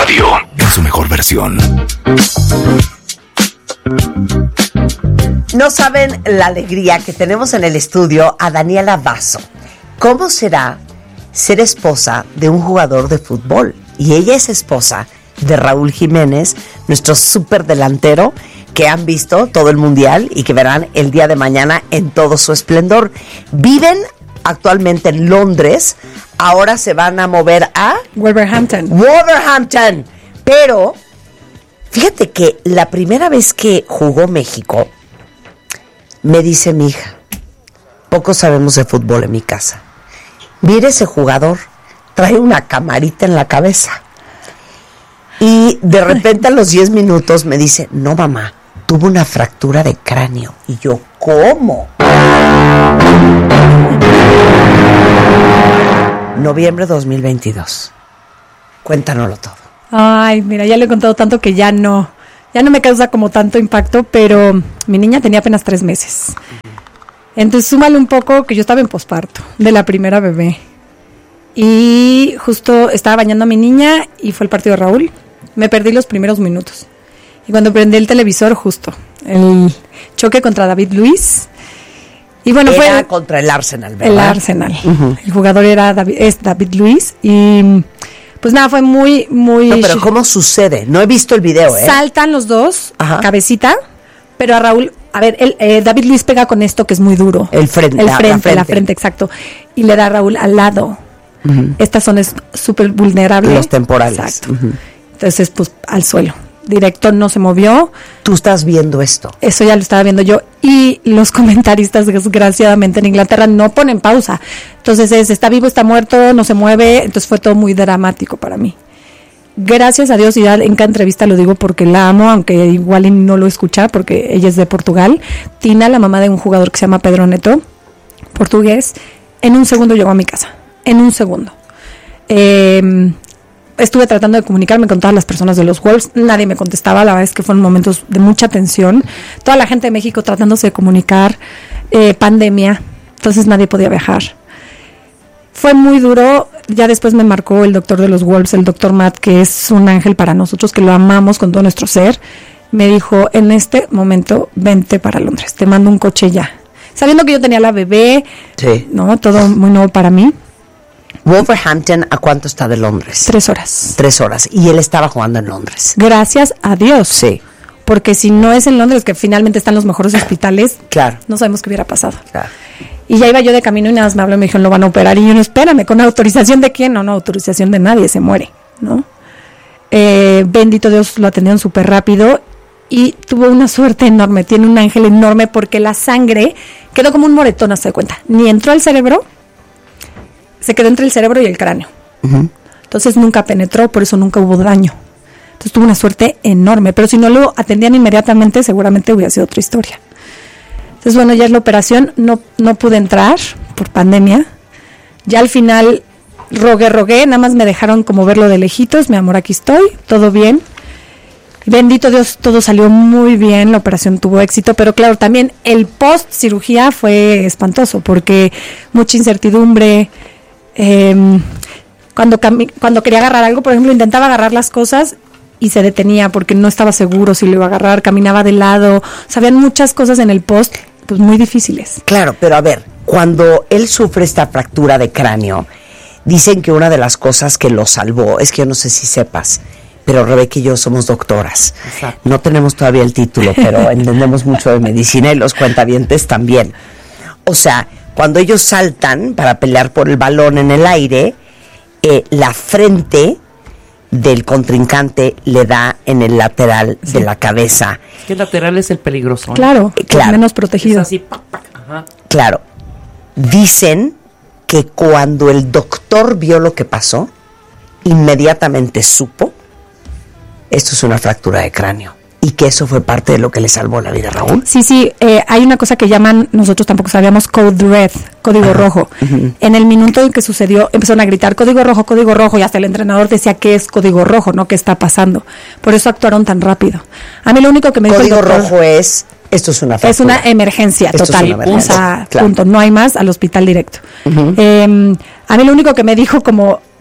Radio en su mejor versión. No saben la alegría que tenemos en el estudio a Daniela Basso. ¿Cómo será ser esposa de un jugador de fútbol? Y ella es esposa de Raúl Jiménez, nuestro súper delantero que han visto todo el mundial y que verán el día de mañana en todo su esplendor. Viven actualmente en Londres, ahora se van a mover a Wolverhampton. Pero fíjate que la primera vez que jugó México, me dice mi hija, poco sabemos de fútbol en mi casa. Mire ese jugador, trae una camarita en la cabeza. Y de repente a los 10 minutos me dice, no mamá, tuvo una fractura de cráneo. Y yo, ¿cómo? Noviembre 2022. Cuéntanoslo todo. Ay, mira, ya le he contado tanto que ya no me causa como tanto impacto, pero mi niña tenía apenas 3 meses. Entonces súmale un poco que yo estaba en posparto de la primera bebé. Y justo estaba bañando a mi niña y fue el partido de Raúl. Me perdí los primeros minutos. Y cuando prendí el televisor, justo, el choque contra David Luiz. Y bueno, era fue contra el Arsenal, ¿verdad? El Arsenal. Uh-huh. El jugador es David Luiz. Y pues nada, fue muy, muy... No, pero ¿cómo sucede? No he visto el video, ¿eh? Saltan los dos, ajá, cabecita, pero a Raúl... A ver, David Luiz pega con esto que es muy duro. La frente, exacto. Y le da a Raúl al lado. Uh-huh. Estas zonas súper vulnerables. Los temporales. Exacto. Uh-huh. Entonces, pues, al suelo. Directo, no se movió. ¿Tú estás viendo esto? Eso ya lo estaba viendo yo. Y los comentaristas, desgraciadamente, en Inglaterra no ponen pausa. Entonces, está vivo, está muerto, no se mueve. Entonces, fue todo muy dramático para mí. Gracias a Dios, y ya en cada entrevista lo digo porque la amo, aunque igual no lo escucha, porque ella es de Portugal. Tina, la mamá de un jugador que se llama Pedro Neto, portugués, en un segundo llegó a mi casa. En un segundo. Estuve tratando de comunicarme con todas las personas de los Wolves, nadie me contestaba, la verdad es que fueron momentos de mucha tensión. Toda la gente de México tratándose de comunicar, pandemia, entonces nadie podía viajar. Fue muy duro. Ya después me marcó el doctor de los Wolves, el doctor Matt, que es un ángel para nosotros, que lo amamos con todo nuestro ser. Me dijo, en este momento, vente para Londres, te mando un coche ya. Sabiendo que yo tenía la bebé, sí, ¿no? Todo muy nuevo para mí. Wolverhampton, ¿a cuánto está de Londres? 3 horas. 3 horas. Y él estaba jugando en Londres. Gracias a Dios. Sí. Porque si no es en Londres, que finalmente están los mejores hospitales, claro, no sabemos qué hubiera pasado. Claro. Y ya iba yo de camino y nada más me habló y me dijeron, lo van a operar. Y yo, no, espérame, ¿con autorización de quién? No, autorización de nadie, se muere, ¿no? Bendito Dios, lo atendieron súper rápido y tuvo una suerte enorme, tiene un ángel enorme porque la sangre quedó como un moretón, hasta de cuenta. Ni entró al cerebro, se quedó entre el cerebro y el cráneo. Uh-huh. Entonces nunca penetró, por eso nunca hubo daño. Entonces tuvo una suerte enorme, pero si no lo atendían inmediatamente, seguramente hubiera sido otra historia. Entonces, bueno, ya es la operación, no pude entrar por pandemia. Ya al final rogué, nada más me dejaron como verlo de lejitos, mi amor, aquí estoy, todo bien. Bendito Dios, todo salió muy bien, la operación tuvo éxito, pero claro, también el post cirugía fue espantoso, porque mucha incertidumbre. Cuando quería agarrar algo, por ejemplo, intentaba agarrar las cosas y se detenía porque no estaba seguro si lo iba a agarrar, caminaba de lado, o sea, habían muchas cosas en el post pues muy difíciles. Claro, pero a ver, cuando él sufre esta fractura de cráneo, dicen que una de las cosas que lo salvó, es que yo no sé si sepas, pero Rebeca y yo somos doctoras. Exacto. No tenemos todavía el título, pero entendemos mucho de medicina y los cuentavientes también. O sea, cuando ellos saltan para pelear por el balón en el aire, la frente del contrincante le da en el lateral de la cabeza. Es que el lateral es el peligroso, ¿no? Claro, menos protegido. Es así, pac. Ajá. Claro. Dicen que cuando el doctor vio lo que pasó, inmediatamente supo, esto es una fractura de cráneo. Y que eso fue parte de lo que le salvó la vida a Raúl. Sí, hay una cosa que llaman, nosotros tampoco sabíamos, code red, código rojo. Uh-huh. En el minuto en que sucedió, empezaron a gritar código rojo, y hasta el entrenador decía que es código rojo, no qué está pasando. Por eso actuaron tan rápido. A mí lo único que me dijo el doctor, rojo es, esto es una fractura. Es una emergencia total, es una emergencia, o sea, claro, punto, no hay más, al hospital directo. Uh-huh. A mí lo único que me dijo como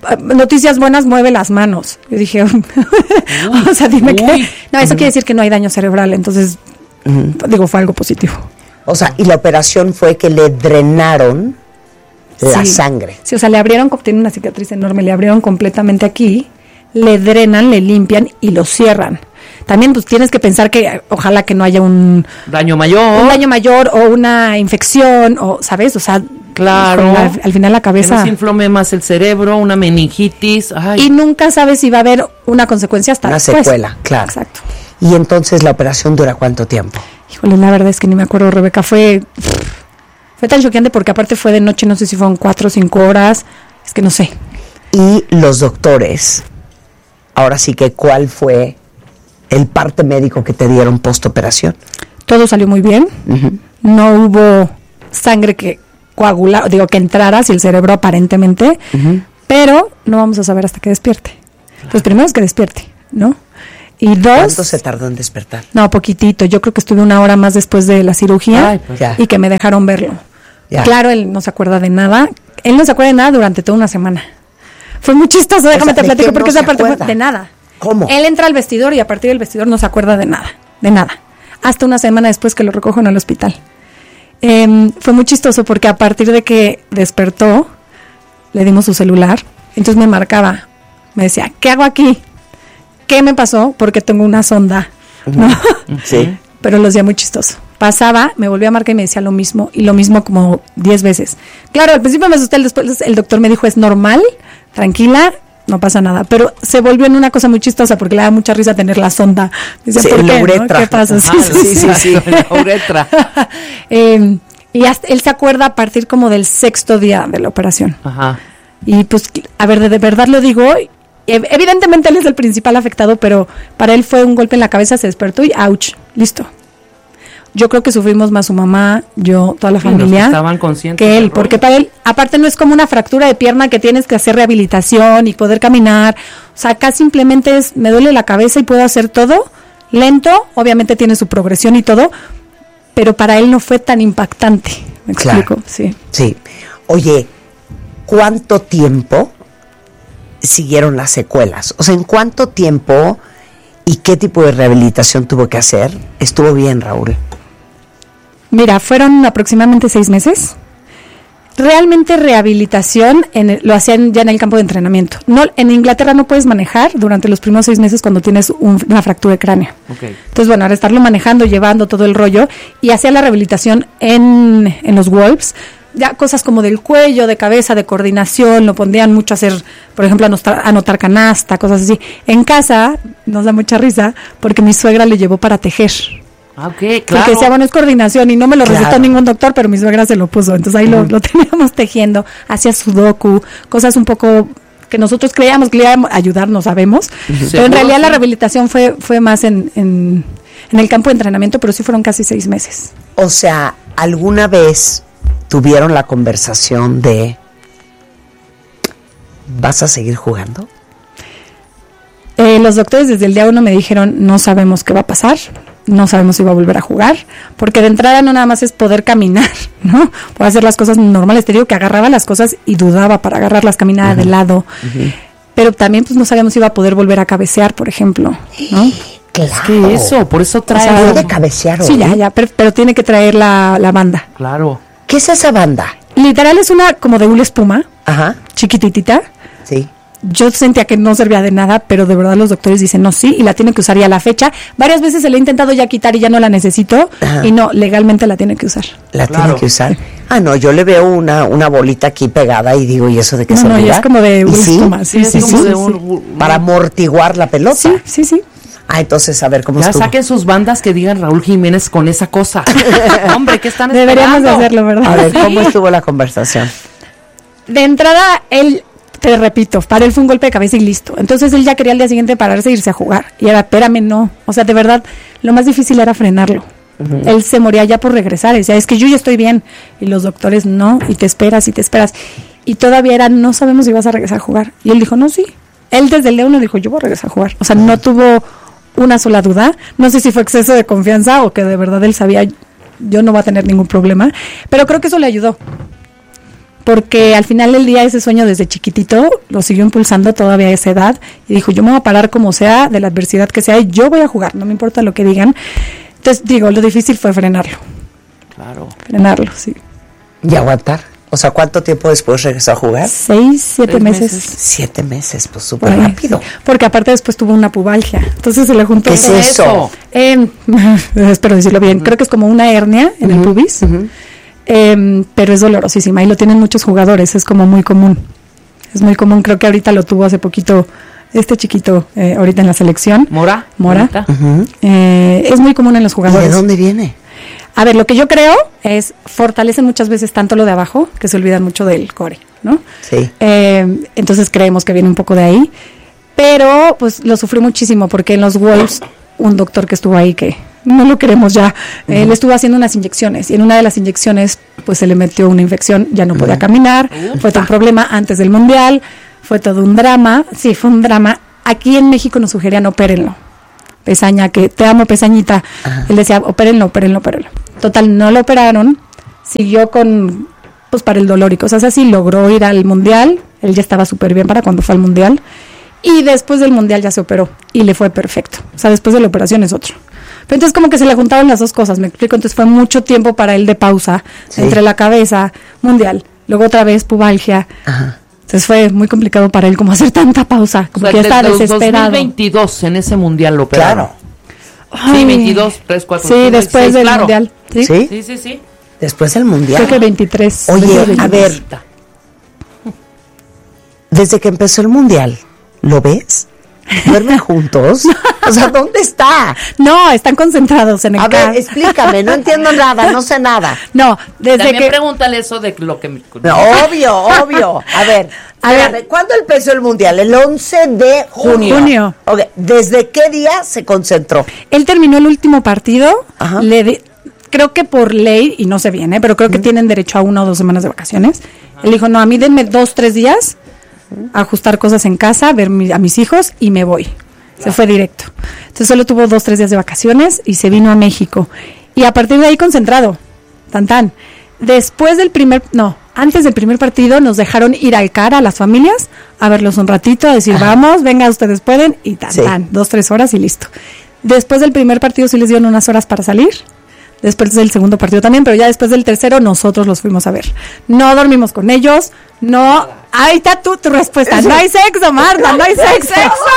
noticias buenas, mueve las manos. Yo dije, o sea, dime que... No, eso quiere decir que no hay daño cerebral, entonces, digo, fue algo positivo. O sea, y la operación fue que le drenaron la sangre. Sí, o sea, le abrieron, tiene una cicatriz enorme, le abrieron completamente aquí, le drenan, le limpian y lo cierran. También pues tienes que pensar que ojalá que no haya un daño mayor. Un daño mayor o una infección, o ¿sabes? O sea, claro. Al final la cabeza. Que no se inflame más el cerebro, una meningitis. Ay. Y nunca sabes si va a haber una consecuencia hasta después. Una secuela, claro. Exacto. Y entonces la operación dura ¿cuánto tiempo? Híjole, la verdad es que ni me acuerdo, Rebeca. Fue tan choqueante porque aparte fue de noche, no sé si fueron 4 o 5 horas. Es que no sé. Y los doctores, ahora sí que, ¿cuál fue el parte médico que te dieron postoperación? Todo salió muy bien. No hubo sangre que coagulara, digo, que entrara hacia el cerebro aparentemente, pero no vamos a saber hasta que despierte. Pues primero es que despierte, ¿no? Y 2... ¿Cuánto se tardó en despertar? No, poquitito. Yo creo que estuve 1 hora más después de la cirugía y que me dejaron verlo. Ya. Claro, él no se acuerda de nada. Él no se acuerda de nada durante toda una semana. Fue muy chistoso, déjame te platico, porque esa parte fue de nada. ¿Cómo? Él entra al vestidor y a partir del vestidor no se acuerda de nada. Hasta una semana después que lo recojo en el hospital. Fue muy chistoso porque a partir de que despertó, le dimos su celular, entonces me marcaba, me decía, ¿qué hago aquí? ¿Qué me pasó? Porque tengo una sonda, ¿no? Sí. Pero lo hacía muy chistoso. Pasaba, me volvía a marcar y me decía lo mismo, y lo mismo como 10 veces. Claro, al principio me asusté, después el doctor me dijo, es normal, tranquila, no pasa nada. Pero se volvió en una cosa muy chistosa porque le da mucha risa tener la sonda. Dice, ¿por qué? Uretra. ¿No? ¿Qué pasa? Sí. La uretra. Y hasta él se acuerda a partir como del 6º día de la operación. Ajá. Y pues, a ver, de verdad lo digo, evidentemente él es el principal afectado, pero para él fue un golpe en la cabeza, se despertó y ¡ouch! Listo. Yo creo que sufrimos más su mamá, yo, toda la familia, estaban conscientes que él, porque para él, aparte no es como una fractura de pierna que tienes que hacer rehabilitación y poder caminar, o sea, acá simplemente es, me duele la cabeza y puedo hacer todo, lento, obviamente tiene su progresión y todo, pero para él no fue tan impactante, ¿me explico? Claro. Sí. Sí. Oye, ¿cuánto tiempo siguieron las secuelas? O sea, ¿en cuánto tiempo y qué tipo de rehabilitación tuvo que hacer? Estuvo bien, Raúl. Mira, fueron aproximadamente 6 meses. Realmente rehabilitación lo hacían ya en el campo de entrenamiento. No, en Inglaterra no puedes manejar durante los primeros 6 meses cuando tienes una fractura de cráneo. Okay. Entonces, bueno, ahora estarlo manejando, llevando todo el rollo, y hacía la rehabilitación en los Wolves. Ya cosas como del cuello, de cabeza, de coordinación, lo pondrían mucho a hacer, por ejemplo, anotar canasta, cosas así. En casa nos da mucha risa porque mi suegra le llevó para tejer. Ah, ok, claro. Porque decía, bueno, es coordinación y no me lo recetó ningún doctor, pero mi suegra se lo puso. Entonces ahí lo teníamos tejiendo, hacía sudoku, cosas un poco que nosotros creíamos que le iba a ayudar, no sabemos. Pero en realidad la rehabilitación fue más en el campo de entrenamiento, pero sí fueron casi 6 meses. O sea, ¿alguna vez tuvieron la conversación de ¿vas a seguir jugando? Los doctores desde el día 1 me dijeron, no sabemos qué va a pasar, no sabemos si va a volver a jugar, porque de entrada no nada más es poder caminar, ¿no? Puedo hacer las cosas normales, te digo que agarraba las cosas y dudaba para agarrarlas, caminaba de lado, pero también pues no sabíamos si iba a poder volver a cabecear, por ejemplo, ¿no? Claro. Es que eso, por eso trae... O sea, puede cabecear, sí, ya, pero tiene que traer la banda. Claro. ¿Qué es esa banda? Literal es una como de hula espuma, Ajá. chiquititita. Sí. Yo sentía que no servía de nada, pero de verdad los doctores dicen, no, sí, y la tiene que usar ya a la fecha. Varias veces se la he intentado ya quitar y ya no la necesito, y no, legalmente la tiene que usar. ¿La tiene que usar? Ah, no, yo le veo una bolita aquí pegada y digo, ¿y eso de qué servirá? No, ya es como de espuma. Sí. Para amortiguar la pelota. Sí. Ah, entonces, a ver, ¿cómo ya estuvo? saquen sus bandas que digan Raúl Jiménez con esa cosa. Hombre, ¿qué están esperando? Deberíamos de hacerlo, ¿verdad? A ver, ¿cómo estuvo la conversación? De entrada, él, te repito, para él fue un golpe de cabeza y listo. Entonces él ya quería al día siguiente pararse e irse a jugar. Y era, espérame, no. O sea, de verdad, lo más difícil era frenarlo. Él se moría ya por regresar. Decía, es que yo ya estoy bien. Y los doctores, no, y te esperas. Y todavía era, no sabemos si vas a regresar a jugar. Y él dijo, no, sí. Él desde el día 1 dijo, yo voy a regresar a jugar. O sea, no tuvo una sola duda. No sé si fue exceso de confianza o que de verdad él sabía, yo no voy a tener ningún problema. Pero creo que eso le ayudó. porque al final del día ese sueño desde chiquitito lo siguió impulsando todavía a esa edad y dijo, yo me voy a parar como sea, de la adversidad que sea, y yo voy a jugar, no me importa lo que digan. Entonces, digo, lo difícil fue frenarlo. Claro. Frenarlo, sí. Y aguantar. O sea, ¿cuánto tiempo después regresó a jugar? 6, 7 meses. 7 meses, pues súper rápido. Sí. Porque aparte después tuvo una pubalgia. Entonces se le juntó. ¿Qué es eso? Espero decirlo bien. Creo que es como una hernia en el pubis. Pero es dolorosísima y lo tienen muchos jugadores. Es como muy común. Es muy común. Creo que ahorita lo tuvo hace poquito este chiquito, ahorita en la selección. Mora. Es muy común en los jugadores. ¿Y de dónde viene? A ver, lo que yo creo es fortalecen muchas veces tanto lo de abajo que se olvidan mucho del core, ¿no? Sí. Entonces creemos que viene un poco de ahí, pero pues lo sufrió muchísimo porque en los Wolves un doctor que estuvo ahí que no lo queremos ya, le estuvo haciendo unas inyecciones y en una de las inyecciones pues se le metió una infección, ya no podía caminar, fue todo un problema antes del Mundial, fue todo un drama, sí, fue un drama. Aquí en México nos sugerían opérenlo. Pesaña, que te amo, Pesañita. Ajá. Él decía, opérenlo. Total, no lo operaron, siguió con, pues para el dolor y cosas así, logró ir al Mundial, él ya estaba súper bien para cuando fue al Mundial, y después del Mundial ya se operó, y le fue perfecto. O sea, después de la operación es otro. Pero entonces como que se le juntaron las dos cosas, me explico, entonces fue mucho tiempo para él de pausa, entre la cabeza, Mundial, luego otra vez pubalgia. Ajá. Entonces fue muy complicado para él como hacer tanta pausa, como que ya estaba desesperado. 2022 en ese Mundial lo operaron. Claro. Sí, 22, 3, 4, sí, 5, después 6, del claro. Mundial. ¿Sí? Después del Mundial. Creo que 23. Oye, a ver, desde que empezó el Mundial, ¿lo ves? ¿Duermen juntos? O sea, ¿dónde está? No, están concentrados en el carro. A ver, explícame, no entiendo nada, no sé nada. No, desde también que... pregúntale eso de lo que... No, obvio. A ver, ¿cuándo empezó el Mundial? El 11 de junio. Okay. ¿Desde qué día se concentró? Él terminó el último partido, creo que por ley, y no sé bien, pero creo que tienen derecho a 1 o 2 semanas de vacaciones. Él dijo, no, a mí denme 2, 3 días, ajustar cosas en casa, ver a mis hijos y me voy. Se fue directo. Entonces solo tuvo 2, 3 días de vacaciones y se vino a México. Y a partir de ahí concentrado. Tan. Después del antes del primer partido nos dejaron ir al CAR a las familias, a verlos un ratito, a decir, vamos, venga, ustedes pueden, y tan, 2, 3 horas y listo. Después del primer partido sí les dieron unas horas para salir. Después del segundo partido también, pero ya después del tercero nosotros los fuimos a ver. No dormimos con ellos, no... Ahí está tu respuesta. No hay sexo, Marta, no hay sexo.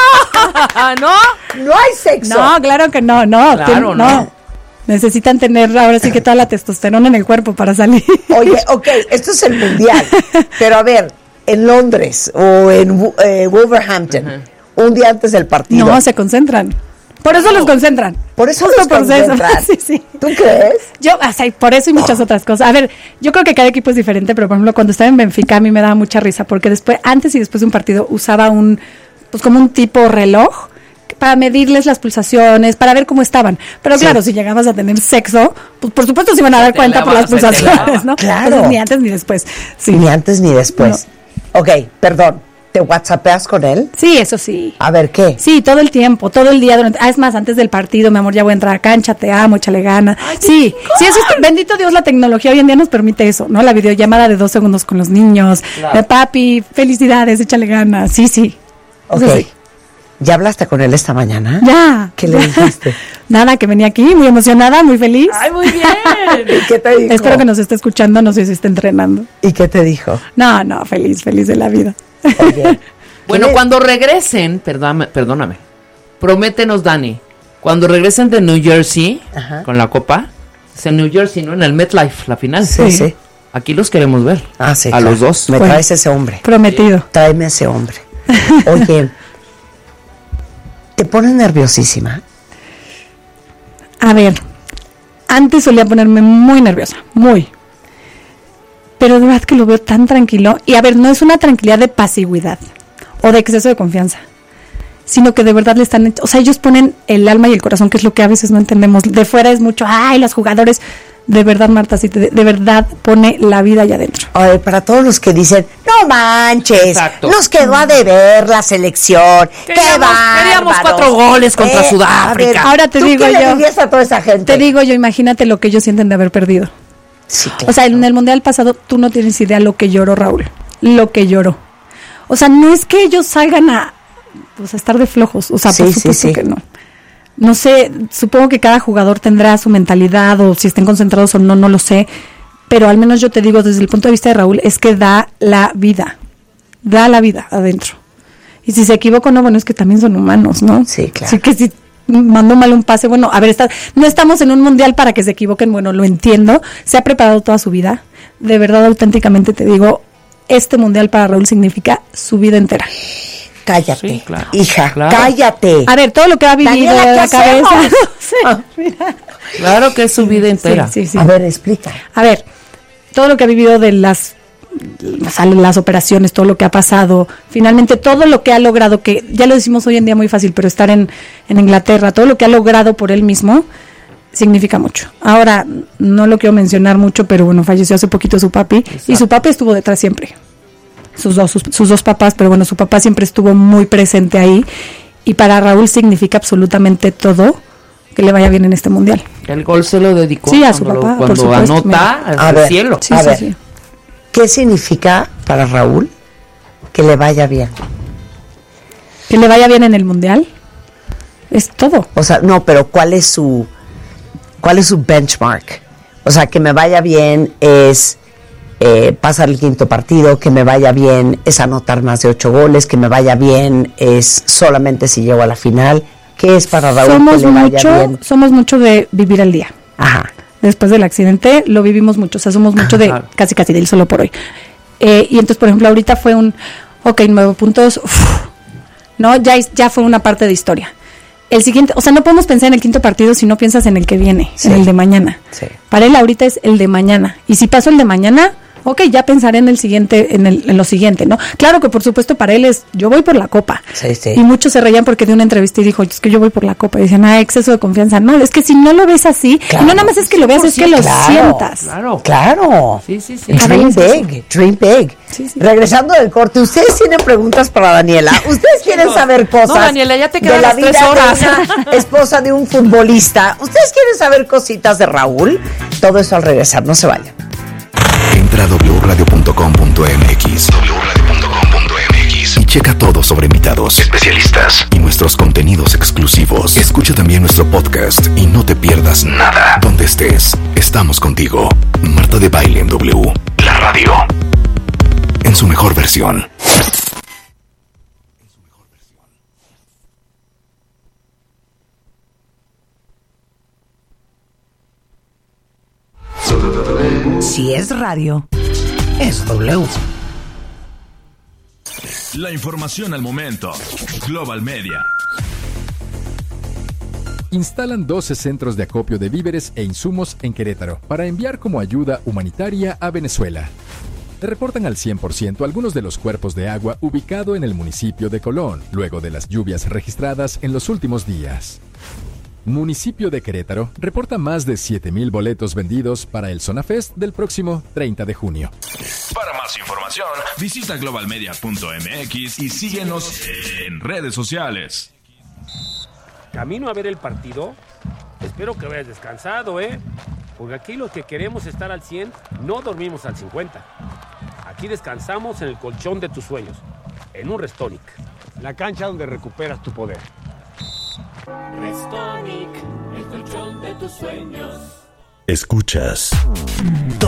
¿No? No hay sexo. No, claro que no. Claro, no. Necesitan tener ahora sí que toda la testosterona en el cuerpo para salir. Oye, esto es el Mundial. Pero a ver, en Londres o en Wolverhampton, un día antes del partido. No, se concentran. Por eso los concentran. Por eso los concentran. Sí. ¿Tú crees? Por eso y muchas otras cosas. A ver, yo creo que cada equipo es diferente, pero por ejemplo, cuando estaba en Benfica a mí me daba mucha risa, porque antes y después de un partido usaba como un tipo reloj para medirles las pulsaciones, para ver cómo estaban. Pero claro, si llegabas a tener sexo, pues por supuesto se iban a dar cuenta por las pulsaciones, ¿no? Claro. Entonces, ni antes ni después. Sí. Ni antes ni después. No. Ok, perdón. ¿Te whatsappeas con él? Sí, eso sí. A ver, ¿qué? Sí, todo el tiempo, todo el día. Es más, antes del partido, mi amor, ya voy a entrar a cancha, te amo, échale ganas. Sí, eso es, bendito Dios, la tecnología hoy en día nos permite eso, ¿no? La videollamada de 2 segundos con los niños, de papi, felicidades, échale ganas. Sí. Ok. Sí. ¿Ya hablaste con él esta mañana? Ya. ¿Qué le dijiste? Nada, que venía aquí, muy emocionada, muy feliz. ¡Ay, muy bien! ¿Y qué te dijo? Espero que nos esté escuchando, no sé si está entrenando. ¿Y qué te dijo? No, feliz de la vida. Oye. Bueno, cuando regresen, perdóname, prométenos, Dani, cuando regresen de New Jersey con la copa, es en New Jersey, ¿no? En el MetLife, la final. Sí. Aquí los queremos ver. Sí. A los dos. Me traes ese hombre. Prometido. Tráeme ese hombre. Oye, ¿te pones nerviosísima? A ver, antes solía ponerme muy nerviosa, muy. Pero de verdad que lo veo tan tranquilo. Y a ver, no es una tranquilidad de pasividad o de exceso de confianza, sino que de verdad le están... O sea, ellos ponen el alma y el corazón, que es lo que a veces no entendemos. De fuera es mucho, los jugadores... De verdad, Marta, sí, de verdad pone la vida allá adentro. A ver, para todos los que dicen, no manches, nos quedó a deber la selección, queríamos 4 goles contra Sudáfrica. Ahora te digo yo... ¿Qué le dirías a toda esa gente? Te digo yo, imagínate lo que ellos sienten de haber perdido. Sí, claro. O sea, en el Mundial pasado tú no tienes idea lo que lloró Raúl. Lo que lloró. En el Mundial pasado lo que lloró Raúl. Lo que lloró. O sea, no es que ellos salgan a estar de flojos. O sea, por supuesto que no. No sé, supongo que cada jugador tendrá su mentalidad o si estén concentrados o no, no lo sé. Pero al menos yo te digo, desde el punto de vista de Raúl, es que da la vida adentro. Y si se equivoca, no, bueno, es que también son humanos, ¿no? Sí, claro. Así que si mando mal un pase, bueno, a ver, no estamos en un mundial para que se equivoquen, bueno, lo entiendo, se ha preparado toda su vida, de verdad, auténticamente te digo, este mundial para Raúl significa su vida entera. Cállate, sí, claro, hija, claro. Cállate. A ver, todo lo que ha vivido Daniela, de la ¿qué cabeza. Sí, mira. Claro que es su vida entera. Sí. A ver, explica. A ver, todo lo que ha vivido de las operaciones, todo lo que ha pasado, finalmente todo lo que ha logrado, que ya lo decimos hoy en día muy fácil, pero estar en Inglaterra, todo lo que ha logrado por él mismo, significa mucho. Ahora, no lo quiero mencionar mucho, pero bueno, falleció hace poquito su papi. Exacto. Y su papi estuvo detrás siempre. Sus dos papás, pero bueno, su papá siempre estuvo muy presente ahí. Y para Raúl significa absolutamente todo que le vaya bien en este mundial. El gol se lo dedicó a su papá, cuando anota al cielo. Sí. ¿Qué significa para Raúl que le vaya bien? Que le vaya bien en el mundial. Es todo. O sea, no, pero ¿cuál es su benchmark? O sea, que me vaya bien es pasar el quinto partido, que me vaya bien es anotar más de 8 goles, que me vaya bien es solamente si llego a la final. ¿Qué es para Raúl que le vaya bien? Somos mucho de vivir al día. Ajá. Después del accidente lo vivimos mucho, o sea, somos mucho de casi del solo por hoy. Y entonces, por ejemplo, ahorita fue 9 puntos, no, ya fue una parte de historia. El siguiente, o sea, no podemos pensar en el quinto partido si no piensas en el que viene, en el de mañana. Sí. Para él ahorita es el de mañana. Y si pasó el de mañana, ya pensaré en el siguiente, en lo siguiente, ¿no? Claro que por supuesto para él es, yo voy por la copa. Sí. Y muchos se reían porque dio una entrevista y dijo, es que yo voy por la copa. Y decían, exceso de confianza. No, es que si no lo ves así, claro, y no nada más es que lo veas, es que lo sientas. Claro. Sí. Dream big. Sí. Regresando del corte, ¿ustedes tienen preguntas para Daniela? ¿Ustedes quieren saber cosas? No, Daniela, ya te quedan de la las 3 vida horas. de una esposa de un futbolista. ¿Ustedes quieren saber cositas de Raúl? Todo eso al regresar, no se vayan. Entra a wradio.com.mx y checa todo sobre invitados, especialistas y nuestros contenidos exclusivos. Escucha también nuestro podcast y no te pierdas nada. Donde estés, estamos contigo. Marta de Baile en W, la radio, en su mejor versión. Si es radio, es W. La información al momento. Global Media. Instalan 12 centros de acopio de víveres e insumos en Querétaro para enviar como ayuda humanitaria a Venezuela. Se reportan al 100% algunos de los cuerpos de agua ubicado en el municipio de Colón, luego de las lluvias registradas en los últimos días. Municipio de Querétaro reporta más de 7,000 boletos vendidos para el Zona Fest del próximo 30 de junio. Para más información, visita globalmedia.mx y síguenos en redes sociales. Camino a ver el partido. Espero que vayas descansado, porque aquí los que queremos estar al 100 no dormimos al 50. Aquí descansamos en el colchón de tus sueños, en un Restonic, la cancha donde recuperas tu poder. Restonic, el colchón de tus sueños. Escuchas